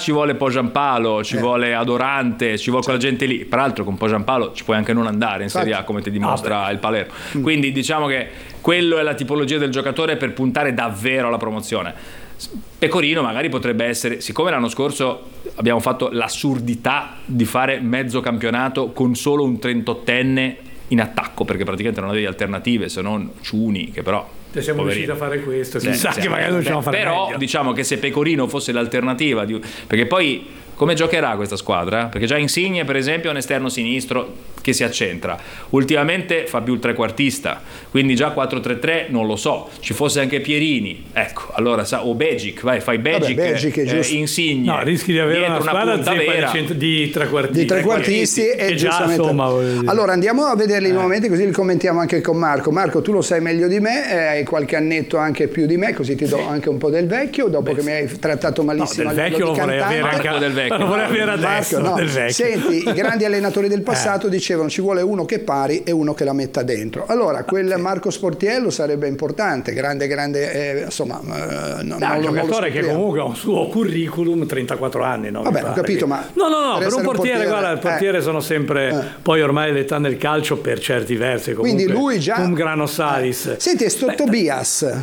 ci vuole Pogiampalo, ci vuole Adorante, ci vuole quella gente lì. Peraltro con Pogiampalo ci puoi anche non andare in Serie A, come ti dimostra il Palermo. Quindi diciamo che quello è la tipologia del giocatore per puntare davvero alla promozione. Pecorino magari potrebbe essere, siccome l'anno scorso abbiamo fatto l'assurdità di fare mezzo campionato con solo un 38enne in attacco, perché praticamente non avevi alternative se non Ciuni, che però se siamo riusciti a fare questo, chissà che magari non riusciamo a fare però meglio. Diciamo che se Pecorino fosse l'alternativa perché poi come giocherà questa squadra? Perché già Insigne per esempio è un esterno sinistro che si accentra, ultimamente fa più il trequartista, quindi già 4-3-3 non lo so, ci fosse anche Pierini, ecco, allora o Begic, fai Begic, Insigne, no, rischi di avere una squadra di trequartisti e giustamente insomma, allora andiamo a vederli nuovamente, così li commentiamo anche con Marco. Tu lo sai meglio di me, hai qualche annetto anche più di me, così ti do anche un po' del vecchio dopo che mi hai trattato malissimo. Del vecchio lo vorrei avere anche del vecchio. Lo vorrei avere adesso. Marco, del vecchio. Senti, i grandi allenatori del passato dicevano ci vuole uno che pari e uno che la metta dentro. Allora quel Marco Sportiello sarebbe importante, grande insomma un giocatore che comunque ha un suo curriculum, 34 anni, no? Vabbè, ho capito, ma no, per un portiere, guarda, il portiere sono sempre poi ormai l'età nel calcio per certi versi, comunque, quindi lui già un grano salis. Senti, Tobias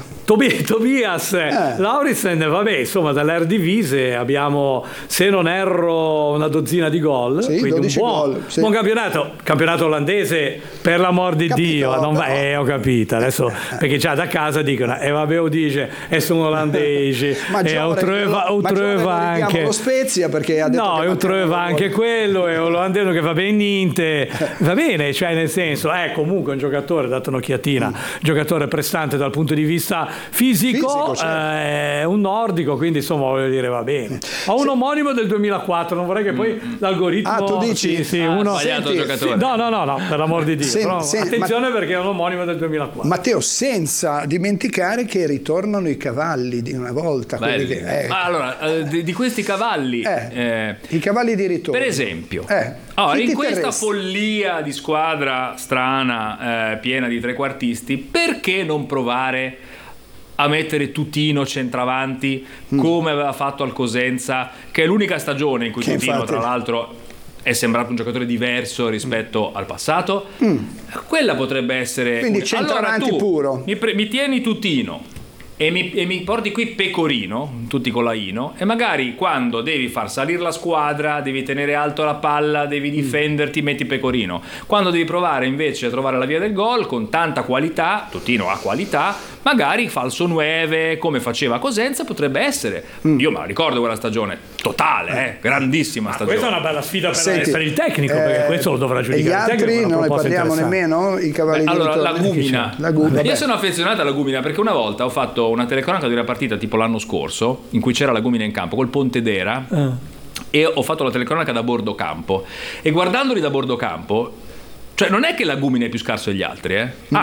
Lauritsen, vabbè, insomma dall'Eredivisie abbiamo, se non erro, una dozzina di gol, quindi 12 buon campionato olandese, per l'amor di Dio, non va, ho capito adesso, perché già da casa dicono vabbè, dice sono olandesi, e Utreva anche lo Spezia, perché ha detto Utreva anche quello, e olandese che va bene niente, va bene, cioè nel senso comunque un giocatore, date un'occhiatina, giocatore prestante dal punto di vista fisico certo. Un nordico, quindi insomma voglio dire va bene. Ho un omonimo del 2004, non vorrei che poi l'algoritmo tu dici uno sbagliato giocatore. No, per l'amor di Dio. Attenzione perché è un omonimo del 2004. Matteo, senza dimenticare che ritornano i cavalli di una volta. Quelli che, allora, di questi cavalli, i cavalli di ritorno. Per esempio, in questa follia di squadra strana, piena di trequartisti, perché non provare a mettere Tutino centravanti come aveva fatto al Cosenza, che è l'unica stagione in cui Tutino tra l'altro è sembrato un giocatore diverso rispetto al passato. Quella potrebbe essere, quindi centravanti allora, puro mi tieni Tutino e mi porti qui Pecorino, tutti con la Ino, e magari quando devi far salire la squadra, devi tenere alto la palla, devi difenderti, metti Pecorino. Quando devi provare invece a trovare la via del gol con tanta qualità, Tutino ha qualità, magari falso 9 come faceva Cosenza potrebbe essere. Io me la ricordo quella stagione totale, grandissima stagione. Questa è una bella sfida per il tecnico, perché questo lo dovrà giudicare il tecnico. Gli altri non ne parliamo nemmeno, i cavalli allora, di ritorno. la Gumina. Io sono affezionato alla Gumina perché una volta ho fatto una telecronaca di una partita tipo l'anno scorso in cui c'era la Gumina in campo col Pontedera e ho fatto la telecronaca da bordo campo, e guardandoli da bordo campo, cioè non è che la Gumina è più scarso degli altri,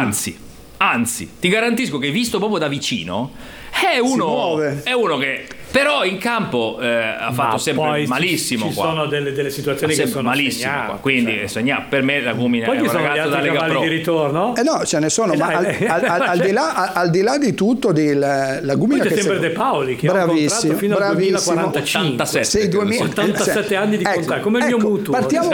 anzi ti garantisco che visto proprio da vicino è uno che però in campo ha fatto sempre malissimo. Ci sono delle situazioni che sono malissimo qua, quindi segnato. Per me la Gumina poi è un ragazzo da Lega Pro. Di ritorno? No, ce ne sono, ma al di là di tutto la Gumina, poi c'è sempre De Paoli che ha un contratto fino al 2045, 87 anni di contratto, come il mio mutuo. Partiamo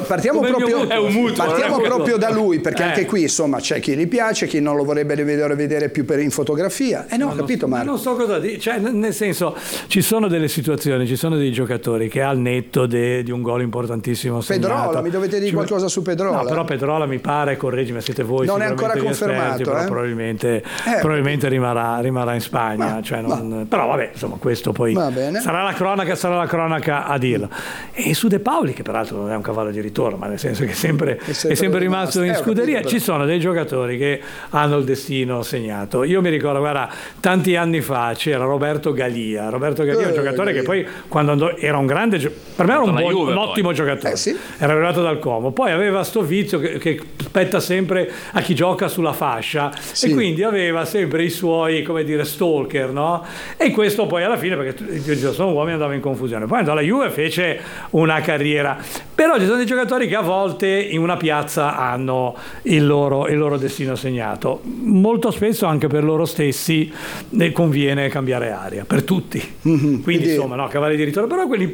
proprio da lui, perché anche qui insomma c'è chi gli piace, chi non lo vorrebbe vedere più per in fotografia. No, capito Marco? Non so cosa dire, cioè nel senso, ci sono delle situazioni, ci sono dei giocatori che al netto di un gol importantissimo segnato. Pedrola, mi dovete dire qualcosa su Pedrola? No, però Pedrola mi pare, correggimi, siete voi, non è ancora confermato, però probabilmente rimarrà in Spagna, però vabbè, insomma, questo poi sarà la cronaca a dirlo. E su De Paoli, che peraltro non è un cavallo di ritorno, ma nel senso che è sempre rimasto in scuderia, ci sono dei giocatori che hanno il destino segnato. Io mi ricordo, guarda, tanti anni fa c'era Roberto Galia, un giocatore che poi quando andò era un grande, per me era un ottimo giocatore, era arrivato dal Como, poi aveva sto vizio che spetta sempre a chi gioca sulla fascia, e quindi aveva sempre i suoi, come dire, stalker, no? E questo poi alla fine, perché sono uomini, andava in confusione, poi andò alla Juve, fece una carriera, però ci sono dei giocatori che a volte in una piazza hanno il loro destino segnato, molto spesso anche per loro stessi conviene cambiare aria, per tutti. Quindi insomma, cavalli di ritorno, però quelli